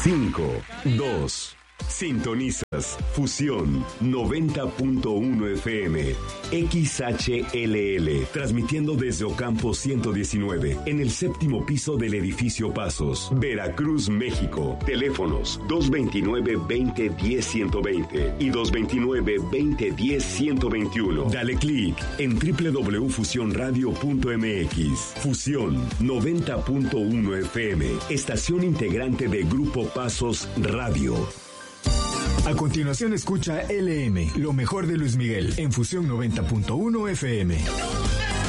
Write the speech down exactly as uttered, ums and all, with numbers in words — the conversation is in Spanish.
cinco, dos. Sintonizas Fusión noventa punto uno F M, X H L L, transmitiendo desde Ocampo ciento diecinueve, en el séptimo piso del edificio Pasos, Veracruz, México. Teléfonos dos veintinueve, veinte, diez, ciento veinte y dos veintinueve, veinte, diez, ciento veintiuno. Dale clic en doble u doble u doble u punto fusión radio punto m x. Fusión noventa punto uno F M, estación integrante de Grupo Pasos Radio. A continuación escucha L M, lo mejor de Luis Miguel, en Fusión noventa punto uno F M.